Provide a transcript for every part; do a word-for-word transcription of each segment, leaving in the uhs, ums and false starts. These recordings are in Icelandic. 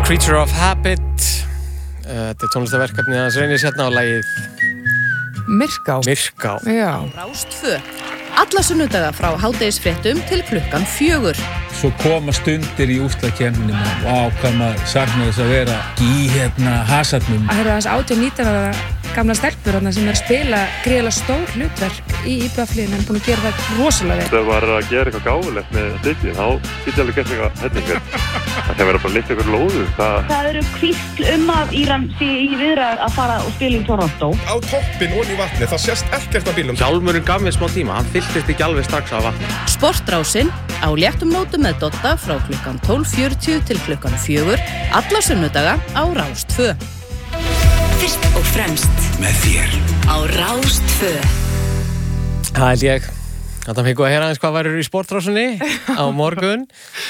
Creature of Habit. Þetta er tónlistarverkefni hans reynir sérna á lagið Myrká. Myrká. Já. Rást tvö. Alla sunnudaga frá hádegisfréttum til klukkan fjögur. Svo koma stundir í úrslitakeppninni og á hvað maður saknar þess að vera í hérna hasarnum. Það eru þess átján nítján ára gamla stelpur sem er að spila gríðarlega stór hlutverk í íbúðafluginu en búin að gera það rosalega vel. Þegar maður er að gera eitthvað gáfulegt með stikið, þá getur alveg gert eitthvað hellingur. Það verður bara að lyfta ykkur lóðu. Það... það eru hvísl um að Íran sé í viðræður að fara og spila í Toronto. Á toppinn og í vatni, það sést ekkert á bílum. Hjálmurinn gaf mér smá tíma, hann fylltist ekki alveg strax á vatni. Sportrásin á léttum nótum með Dodda frá klukkan tólf fjörutíu til klukkan fjögur, alla sunnudaga á Rás tvö. Fyrst og fremst með þér á Rás tvö. Það held ég. Þetta fengu að heyra aðeins hvað verður í sportrásinni á morgun.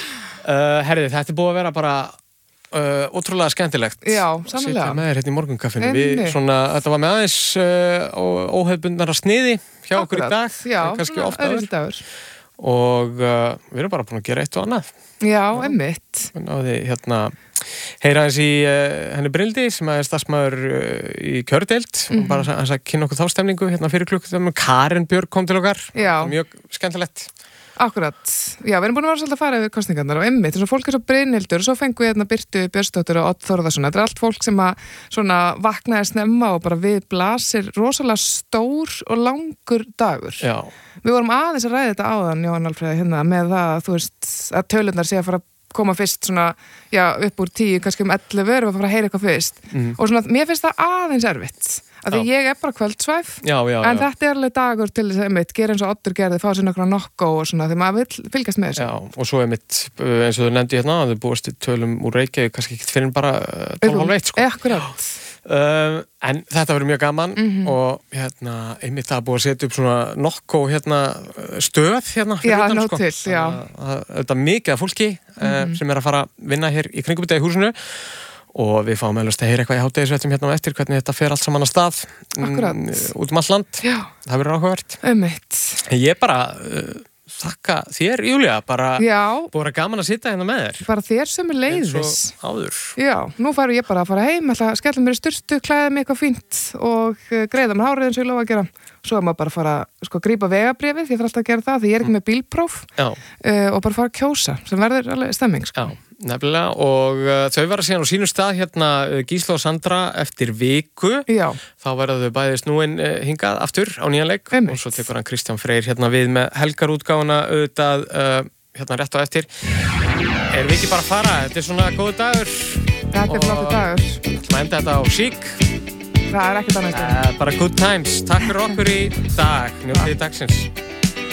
Uh, herði, þetta er búið að vera bara uh, ótrúlega skemmtilegt. Já, sannlega. Sitja með þér hérna í morgunkaffinu. Við svona, þetta var með aðeins uh, óhefbundnara sniði hjá okkur í dag. Já, kannski oft áður. Og uh, við erum bara búin að gera eitt og annað. Já, einmitt. Náði hérna heyra eins í uh, henni Brynhildi sem er starfsmaður uh, í kjördeild mm-hmm. og bara að kynna okkur þá stemningu hérna fyrir klukkutíma. Karen Björg kom til okkar. Já. Mjög skemmtilegt. Akkurat. Já, við erum búin að vera svolítið að fara yfir kosningarnar og einmitt, þess að fólk er svo Brynhildur og svo fengum við hérna Birtu Björnsdóttur og Odd Þórðarson. Þetta er allt fólk sem að svona vaknaði snemma og bara við blasir rosalega stór og langur dagur. Já. Við vorum aðeins að ræða þetta áðan, Jóhann Alfreð, hérna, með það að þú veist að tölurnar sé að fara að koma fyrst svona, já, upp úr tíu, kannski um ellefu, við erum að fara að heyra eitthvað fyrst. Mm. Og svona, mér finnst það aðeins erfitt. Af því ég er bara kvöldsvæf, já, já, en já. Þetta er alveg dagur til þess að einmitt, gera eins og Oddur gerði, fá sér nokkra nokkó og svona, því maður vil fylgjast með þessu. Já, og svo einmitt, eins og þú nefndi hérna, þau búist tölum úr Reykjavík, kannski ekki fyrir bara tólf hálf eitt, sko. Akkurat. Uh, en þetta verður mjög gaman mm-hmm. og hérna, einmitt það búið að setja upp svona nokkó hérna stöð hérna já, utan, nó sko. til, já. Þetta er mikið af fólki mm-hmm. uh, sem er að fara að vinna hér í kringum þetta í húsinu og við fáum meðlust að heyra eitthvað í hádegisvettum hérna á eftir hvernig þetta fer allt saman að stað Akkurat. Út um allt land. Já. Það verður áhugavert. Einmitt. En ég bara uh, þakka þér, Júlía, bara búið að gaman að sitja hérna með þér. Bara þér sem er leiðis. Eins og áður. Já, nú færu ég bara að fara heim, ætla að skella mér í sturtu, klæða mig eitthvað fínt og greiða mér hárið eins og ég lofa að gera. Svo er maður bara að fara sko, að grípa vegabréfið, ég þarf alltaf að gera það því ég er ekki með bílpróf uh, og bara fara að kjósa, sem verður alveg stemming. Sko. Já, nefnilega, og uh, þau verða síðan á sínum stað hérna Gísla og Sandra eftir viku. Já. Þá verða þau bæði snúin uh, hingað aftur á nýjan leik og svo tekur hann Kristján Freyr hérna við með helgarútgáfuna auðvitað uh, hérna rétt á eftir. Erum við ekki bara að fara? Þetta er svona góðu dagur. Þetta er flottu dagur. Við enda þetta á sík. Það er ekkert annað. Uh, bara good times. Takk fyrir okkur í dag. Njótið dagsins.